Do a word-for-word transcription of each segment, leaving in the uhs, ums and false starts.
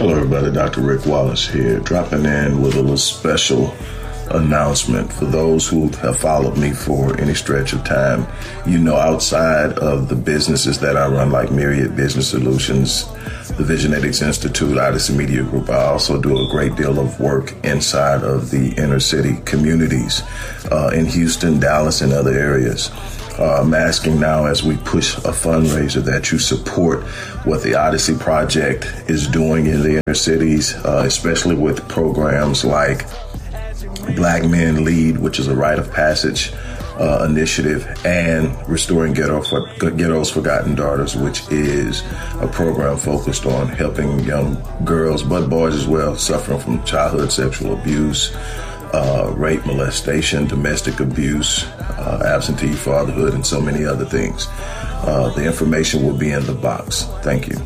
Hello everybody, Doctor Rick Wallace here, dropping in with a little special announcement. For those who have followed me for any stretch of time, you know outside of the businesses that I run like Myriad Business Solutions, the Visionetics Institute, Odyssey Media Group, I also do a great deal of work inside of the inner city communities uh, in Houston, Dallas, and other areas. Uh, I'm asking now as we push a fundraiser that you support what the Odyssey Project is doing in the inner cities, uh, especially with programs like Black Men Lead, which is a rite of passage uh, initiative, and Restoring Ghetto for, Ghetto's Forgotten Daughters, which is a program focused on helping young girls, but boys as well, suffering from childhood sexual abuse, Uh, rape, molestation, domestic abuse, uh, absentee fatherhood, and so many other things. Uh, the information will be in the box. Thank you.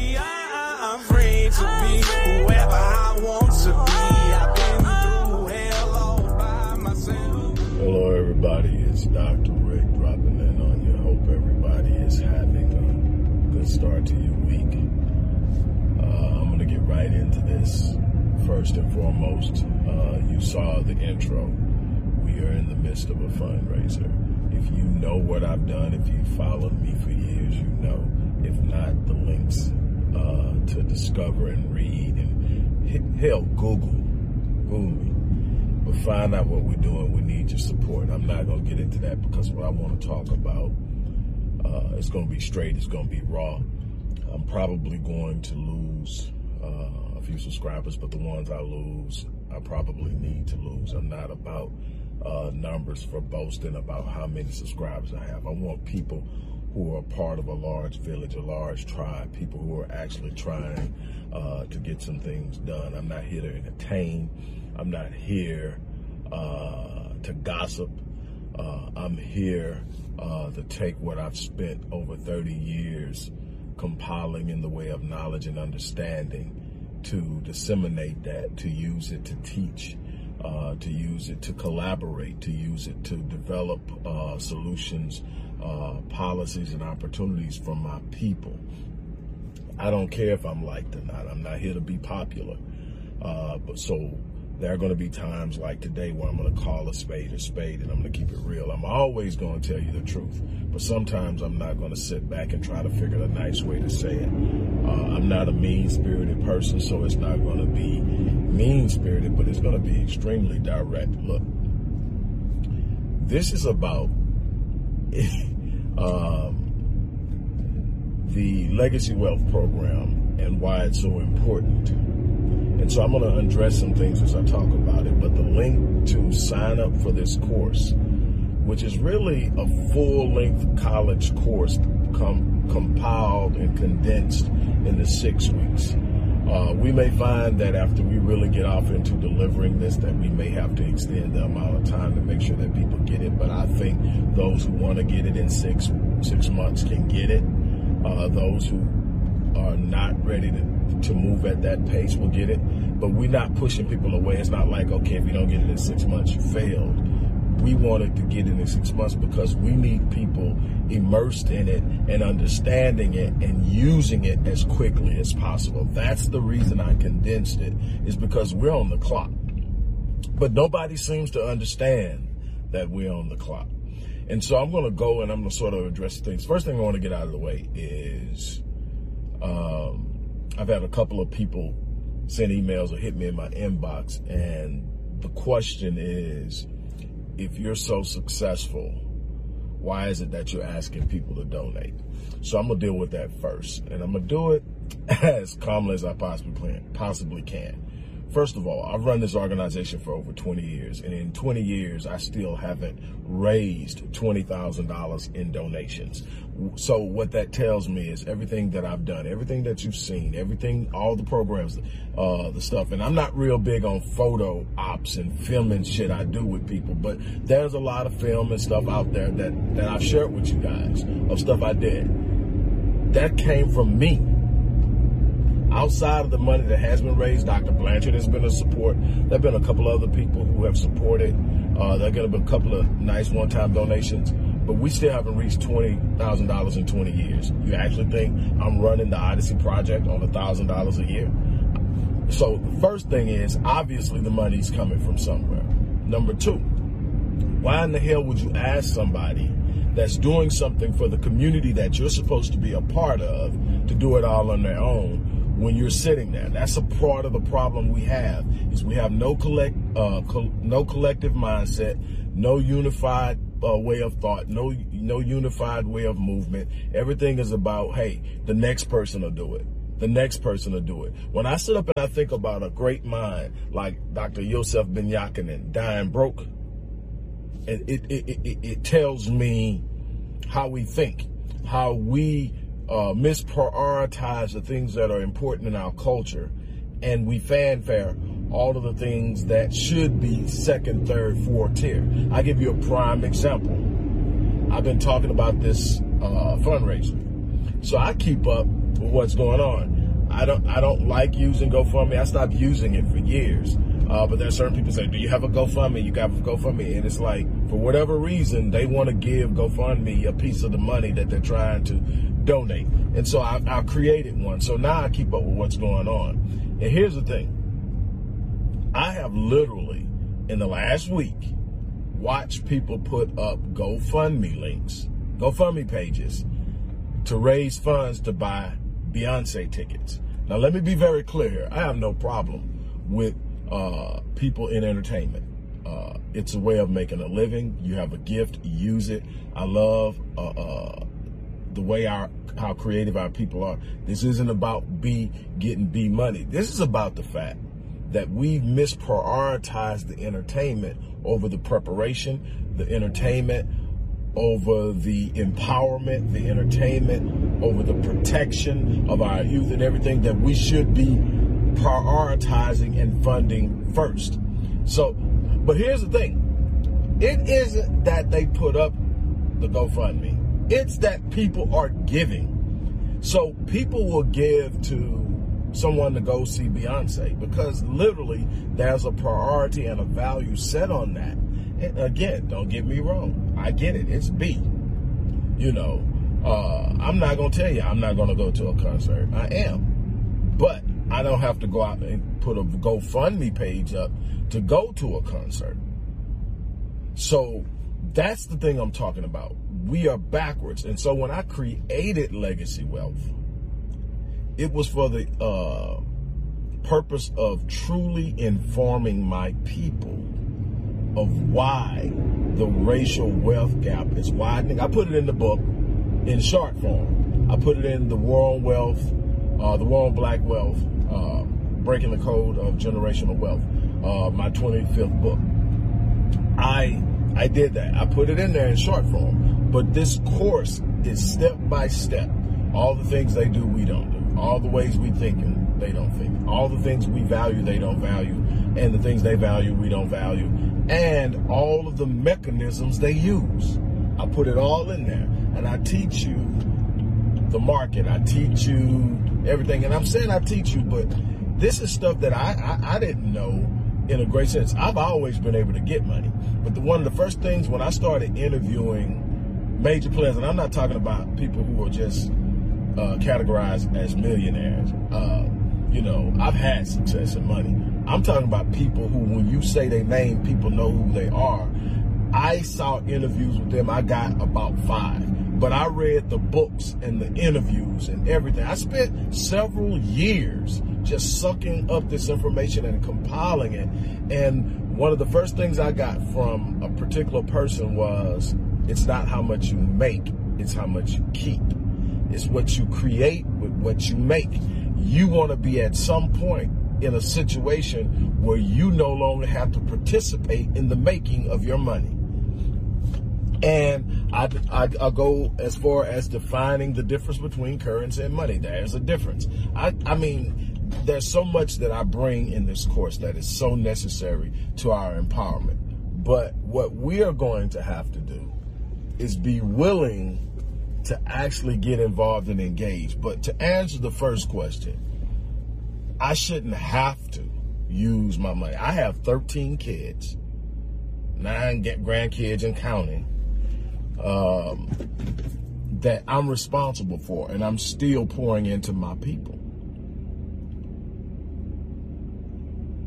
Hello, everybody. It's Doctor Rick dropping in on you. Hope everybody is having a good start to your week. Uh, I'm going to get right into this. First and foremost, uh, you saw the intro. We are in the midst of a fundraiser. If you know what I've done, if you followed me for years, you know. If not, the links uh, to discover and read and hell, Google, Google me. But find out what we're doing. We need your support. I'm not going to get into that because what I want to talk about, uh, it's going to be straight. It's going to be raw. I'm probably going to lose Uh, a few subscribers, but the ones I lose, I probably need to lose. I'm not about uh, numbers for boasting about how many subscribers I have. I want people who are part of a large village, a large tribe, people who are actually trying uh, to get some things done. I'm not here to entertain. I'm not here uh, to gossip. Uh, I'm here uh, to take what I've spent over thirty years compiling in the way of knowledge and understanding, to disseminate that, to use it to teach, uh, to use it to collaborate, to use it to develop uh, solutions, uh, policies, and opportunities for my people. I don't care if I'm liked or not. I'm not here to be popular. Uh, but so there are going to be times like today where I'm going to call a spade a spade, and I'm going to keep it real. I'm always going to tell you the truth, but sometimes I'm not going to sit back and try to figure out a nice way to say it. Uh, I'm not a mean-spirited person, so it's not going to be mean-spirited, but it's going to be extremely direct. Look, this is about um, the Legacy Wealth Program and why it's so important. And so I'm going to address some things as I talk about it, but the link to sign up for this course, which is really a full-length college course com- compiled and condensed into six weeks. Uh, we may find that after we really get off into delivering this, that we may have to extend the amount of time to make sure that people get it. But I think those who want to get it in six six months can get it. Uh, those who are not ready to to move at that pace will get it, but we're not pushing people away. It's not like, okay, if you don't get it in six months, you failed. We wanted to get it in six months because we need people immersed in it and understanding it and using it as quickly as possible. That's the reason I condensed it, is because we're on the clock. But nobody seems to understand that we're on the clock. And so I'm going to go and I'm going to sort of address things. First thing I want to get out of the way is, um, I've had a couple of people send emails or hit me in my inbox, and the question is, if you're so successful, why is it that you're asking people to donate? So I'm going to deal with that first, and I'm going to do it as calmly as I possibly can. Possibly can. First of all, I've run this organization for over twenty years, and in twenty years, I still haven't raised twenty thousand dollars in donations. So what that tells me is everything that I've done, everything that you've seen, everything, all the programs, uh, the stuff, and I'm not real big on photo ops and filming shit I do with people, but there's a lot of film and stuff out there that, that I've shared with you guys of stuff I did. That came from me. Outside of the money that has been raised, Doctor Blanchard has been a support. There have been a couple other people who have supported. Uh, there are going to be a couple of nice one-time donations. but we still haven't reached twenty thousand dollars in twenty years. You actually think I'm running the Odyssey Project on one thousand dollars a year? So the first thing is, obviously the money's coming from somewhere. Number two, why in the hell would you ask somebody that's doing something for the community that you're supposed to be a part of to do it all on their own when you're sitting there? That's a part of the problem we have, is we have no collect, uh, co- no collective mindset, no unified uh, way of thought, no no unified way of movement. Everything is about, hey, the next person will do it. The next person will do it. When I sit up and I think about a great mind like Doctor Yosef Ben Yakinen dying broke, it it, it, it, it tells me how we think, how we uh, misprioritize the things that are important in our culture, and we fanfare all of the things that should be second, third, fourth tier. I give you a prime example. I've been talking about this uh, fundraiser, so I keep up with what's going on. I don't I don't like using GoFundMe. I stopped using it for years. Uh, but there are certain people say, do you have a GoFundMe? You got a GoFundMe. And it's like, for whatever reason, they want to give GoFundMe a piece of the money that they're trying to donate. And so I, I created one. So now I keep up with what's going on. And here's the thing. I have literally, in the last week, watched people put up GoFundMe links, GoFundMe pages, to raise funds to buy Beyonce tickets. Now, let me be very clear here. I have no problem with uh, people in entertainment. Uh, it's a way of making a living. You have a gift, use it. I love uh, uh, the way our how creative our people are. This isn't about B getting B money. This is about the fact that we've misprioritized the entertainment over the preparation, the entertainment over the empowerment, the entertainment over the protection of our youth and everything that we should be prioritizing and funding first. So, but here's the thing. It isn't that they put up the GoFundMe. It's that people are giving. So people will give to someone to go see Beyonce because literally there's a priority and a value set on that. And again, don't get me wrong. I get it. It's B. You know, uh, I'm not going to tell you I'm not going to go to a concert. I am. But I don't have to go out and put a GoFundMe page up to go to a concert. So that's the thing I'm talking about. We are backwards. And so when I created Legacy Wealth, it was for the uh, purpose of truly informing my people of why the racial wealth gap is widening. I put it in the book in short form. I put it in the War on Wealth, uh, the War on Black Wealth, uh, Breaking the Code of Generational Wealth, uh, my twenty-fifth book. I I did that. I put it in there in short form. But this course is step by step. All the things they do, we don't do. All the ways we think, and they don't think. All the things we value, they don't value. And the things they value, we don't value. And all of the mechanisms they use. I put it all in there. And I teach you the market. I teach you everything. And I'm saying I teach you, but this is stuff that I, I, I didn't know in a great sense. I've always been able to get money. But the, one of the first things when I started interviewing major players, and I'm not talking about people who are just uh, categorized as millionaires. Uh, you know, I've had success and money. I'm talking about people who, when you say their name, people know who they are. I saw interviews with them. I got about five. But I read the books and the interviews and everything. I spent several years just sucking up this information and compiling it. And one of the first things I got from a particular person was, it's not how much you make, it's how much you keep. It's what you create with what you make. You want to be at some point in a situation where you no longer have to participate in the making of your money. And I, I, I go as far as defining the difference between currency and money. There's a difference. I, I mean, there's so much that I bring in this course that is so necessary to our empowerment. But what we are going to have to do is be willing to actually get involved and engage. But to answer the first question, I shouldn't have to use my money. I have thirteen kids, nine grandkids and counting, um, that I'm responsible for, and I'm still pouring into my people.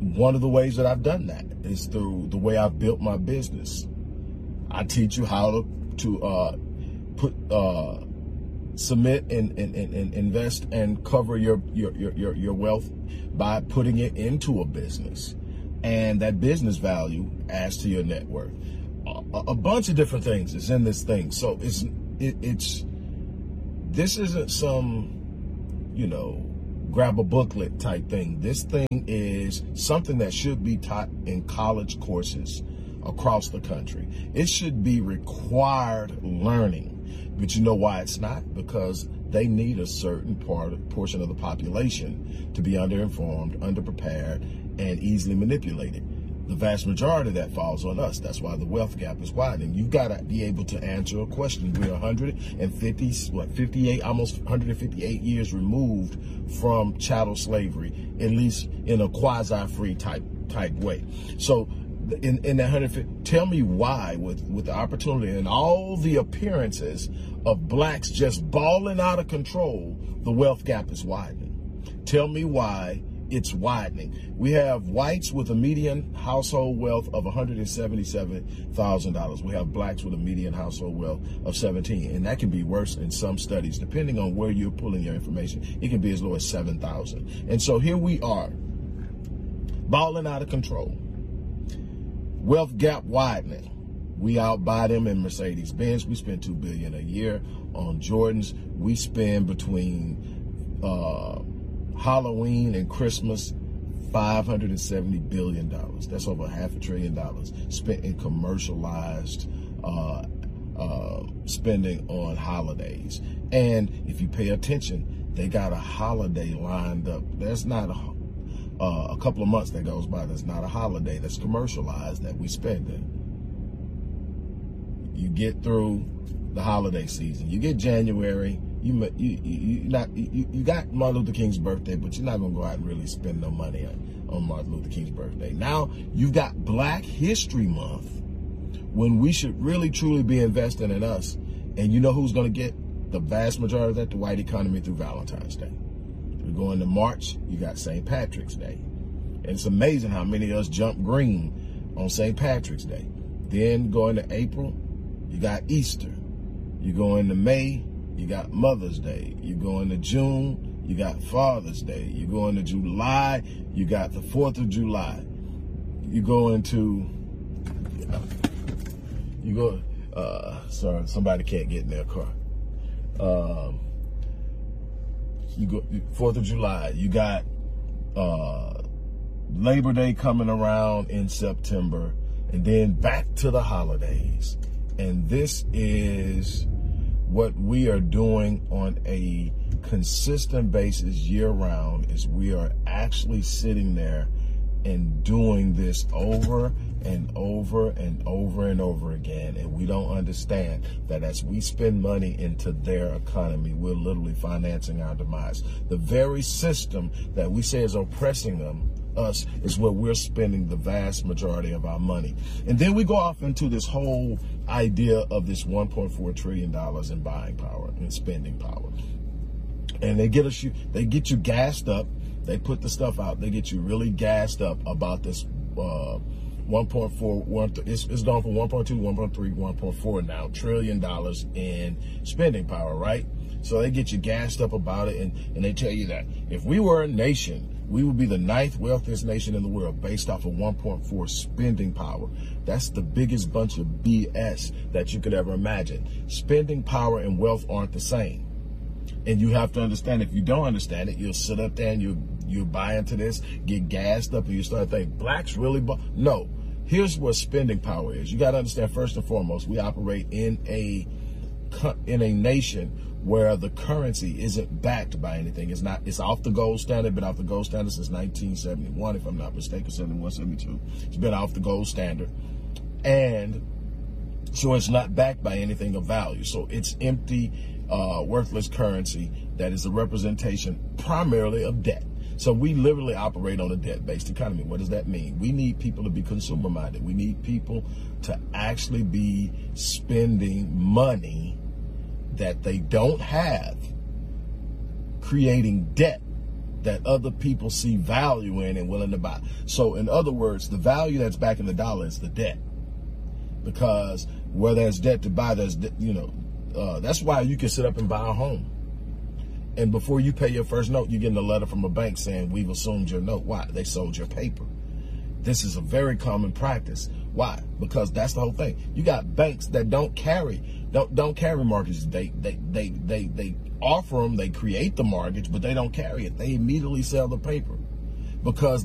one of the ways that I've done that is through the way I've built my business. I teach you how to, to uh, put, uh, submit and, and, and, and invest and cover your, your, your, your wealth by putting it into a business. And that business value adds to your net worth. A, a bunch of different things is in this thing. So it's, it, it's, this isn't some, you know, grab a booklet type thing. This thing is something that should be taught in college courses across the country. It should be required learning. But you know why it's not? Because they need a certain part, portion of the population to be underinformed, underprepared, and easily manipulated. The vast majority of that falls on us. That's why the wealth gap is widening. You've got to be able to answer a question. We're one hundred fifty, what, fifty-eight, almost one hundred fifty-eight years removed from chattel slavery, at least in a quasi-free type type way. So in, in that one hundred fifty, tell me why, with, with the opportunity and all the appearances of blacks just balling out of control, the wealth gap is widening. Tell me why it's widening. We have whites with a median household wealth of one hundred seventy-seven thousand dollars. We have blacks with a median household wealth of seventeen, and that can be worse in some studies, depending on where you're pulling your information. It can be as low as seven thousand. And so here we are, balling out of control. Wealth gap widening. We outbuy them in Mercedes-Benz. We spend two billion dollars a year on Jordans. We spend between uh, Halloween and Christmas five hundred seventy billion dollars. That's over half a trillion dollars spent in commercialized uh, uh, spending on holidays. And if you pay attention, they got a holiday lined up. There's not a Uh, a couple of months that goes by that's not a holiday that's commercialized that we spend in. You get through the holiday season. You get January. You you you not you, you got Martin Luther King's birthday, but you're not gonna go out and really spend no money on, on Martin Luther King's birthday. Now you've got Black History Month, when we should really truly be investing in us. And you know who's gonna get the vast majority of that? The white economy through Valentine's Day. We go into March, you got Saint Patrick's Day. And it's amazing how many of us jump green on Saint Patrick's Day. Then go into April, you got Easter. You go into May, you got Mother's Day. You go into June, you got Father's Day. You go into July, you got the fourth of July. You go into, you go, uh, sorry, somebody can't get in their car. Um, You go fourth of July. You got uh, Labor Day coming around in September, and then back to the holidays. And this is what we are doing on a consistent basis year round. Is we are actually sitting there and doing this over and over and over and over again. And we don't understand that as we spend money into their economy, we're literally financing our demise. The very system that we say is oppressing them, us, is where we're spending the vast majority of our money. And then we go off into this whole idea of this one point four trillion dollars in buying power and spending power. And they get us, they get you gassed up. They put the stuff out. They get you really gassed up about this uh, one point four, one, it's, it's gone from one point two, one point three, one point four now, trillion dollars in spending power, right? So they get you gassed up about it, and, and they tell you that if we were a nation, we would be the ninth wealthiest nation in the world based off of one point four spending power. That's the biggest bunch of B S that you could ever imagine. Spending power and wealth aren't the same. And you have to understand, if you don't understand it, you'll sit up there and you you buy into this, get gassed up, and you start thinking, blacks really, bu-? No. Here's what spending power is. You got to understand, first and foremost, we operate in a in a nation where the currency isn't backed by anything. It's not. It's off the gold standard. Been off the gold standard since nineteen seventy-one, if I'm not mistaken, seventy-one, seventy-two. It's been off the gold standard, and so it's not backed by anything of value. So it's empty, uh, worthless currency that is a representation primarily of debt. So we literally operate on a debt-based economy. What does that mean? We need people to be consumer-minded. We need people to actually be spending money that they don't have, creating debt that other people see value in and willing to buy. So in other words, the value that's backing the dollar is the debt. Because where there's debt to buy, there's, you know, uh, that's why you can sit up and buy a home. And before you pay your first note, you're getting a letter from a bank saying, we've assumed your note. Why? They sold your paper. This is a very common practice. Why? Because that's the whole thing. You got banks that don't carry, don't don't carry mortgages. They they they they they offer them, they create the mortgage, but they don't carry it. They immediately sell the paper because